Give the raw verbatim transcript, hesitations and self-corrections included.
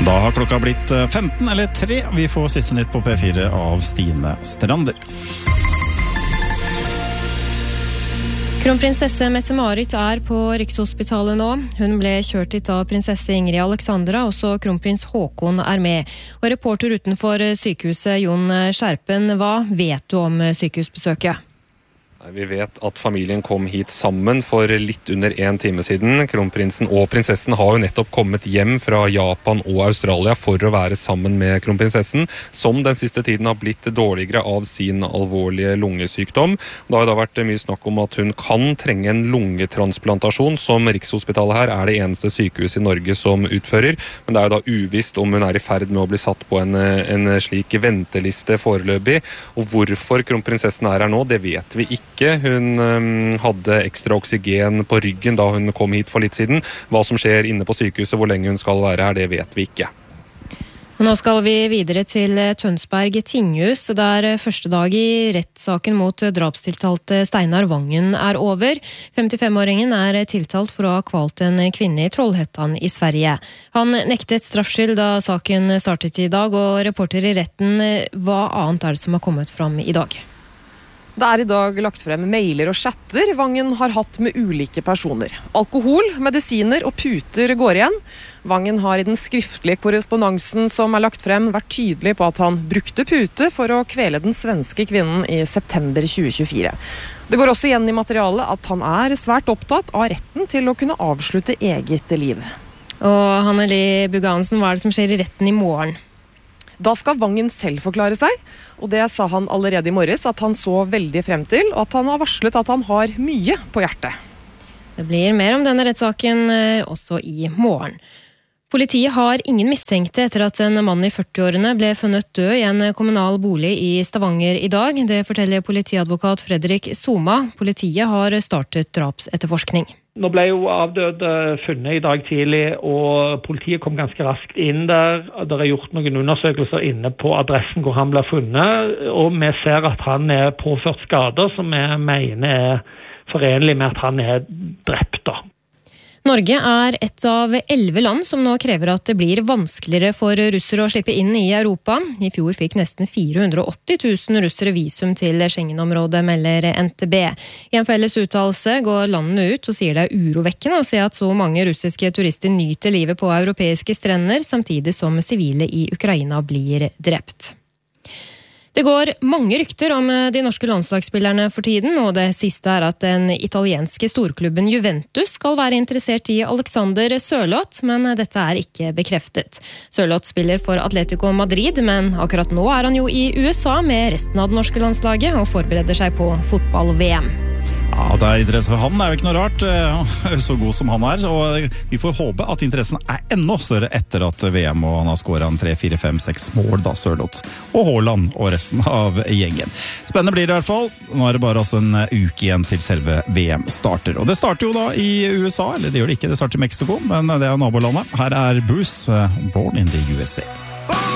Da har klokka blitt femten eller tre. Vi får siste nytt på P fire av Stine Strander. Kronprinsesse Mette-Marit er på Rikshospitalet nå. Hun ble kjørt hit av prinsesse Ingrid Alexandra, også kronprins Håkon er med. Og reporter utenfor sykehuset, Jon Skjerpen, hva vet du om sykehusbesøket? Vi vet at familien kom hit sammen for litt under en time siden. Kronprinsen og prinsessen har jo nettopp kommet hjem fra Japan og Australia for å være sammen med kronprinsessen, som den siste tiden har blitt dårligere av sin alvorlige lungesykdom. Det har jo da vært mye snakk om at hun kan trenge en lungetransplantasjon, som Rikshospitalet her er det eneste sykehus i Norge som utfører. Men det er jo da uvisst om hun er i ferd med å bli satt på en, en slik venteliste foreløpig. Og hvorfor kronprinsessen er her nå, det vet vi ikke. Hun um, hadde ekstra oksygen på ryggen da hun kom hit for litt siden. Hva som skjer inne på sykehuset, hvor lenge hun skal være her, det vet vi ikke. Nå skal vi videre til Tønsberg tinghus, der første dag i rettssaken mot drapstiltalte Steinar Vangen er over. femtifem-åringen er tiltalt for å ha kvalt en kvinne i Trollhättan i Sverige. Han nektet straffskyld da saken startet i dag, og reporter i retten, hva annet er det som har kommet fram i dag? Det er i dag lagt frem mailer og chatter Vangen har hatt med ulike personer. Alkohol, medisiner og puter går igjen. Vangen har i den skriftlige korrespondansen som er lagt frem vært tydelig på at han brukte pute for å kvele den svenske kvinnen i september tjue tjuefire. Det går også igjen i materialet at han er svært opptatt av retten til å kunne avslutte eget liv. Og Hanneli Bugge-Hansen, hva er det som skjer i retten i morgen? Da skal Vangen selv forklare seg, og det sa han allerede i morges at han så veldig frem til, og at han har varslet at han har mye på hjertet. Det blir mer om denne rettssaken også i morgen. Politiet har ingen mistenkte etter at en mann i førtiårene ble funnet død i en kommunal bolig i Stavanger i dag. Det forteller politiadvokat Fredrik Soma. Politiet har startet drapsetterforskning. Nå ble jo avdøde funnet i dag tidlig, og politiet kom ganske raskt inn der. Det er gjort noen undersøkelser inne på adressen hvor han ble funnet, og vi ser at han er påført skader som vi mener er forenlig med at han er drept da. Norge er et av elleve land som nå krever at det blir vanskeligere for russere å slippe inn i Europa. I fjor fikk nesten fire hundre og åtti tusen russere visum til Schengen-området, melder N T B. I en felles uttalelse går landene ut og sier det er urovekkende å se at så mange russiske turister nyter livet på europeiske strender, samtidig som sivile i Ukraina blir drept. Det går mange rykter om de norske landslagsspillerne for tiden, og det siste er at den italienske storklubben Juventus skal være interessert i Alexander Sørloth, men dette er ikke bekreftet. Sørloth spiller for Atletico Madrid, men akkurat nå er han jo i U S A med resten av det norske landslaget og forbereder seg på fotball-V M. Ja, det er interesse for han, det er jo ikke noe rart, så god som han er, og vi får håpe at interessen er enda større etter at V M og han har skåret en tre, fire, fem, seks mål da, Sørloth og Haaland og resten av gjengen. Spennende blir det i hvert fall. Nå er det bare altså en uke igjen til selve V M starter, og det starter jo da i U S A, eller det gjør det ikke, det starter i Mexico, men det er nabolandet. Her er Bruce, Born in the U S A.